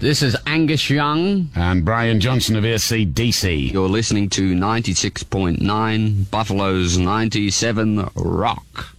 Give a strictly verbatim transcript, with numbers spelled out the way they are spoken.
This is Angus Young. And Brian Johnson of A C D C. You're listening to ninety-six point nine Buffalo's ninety-seven Rock.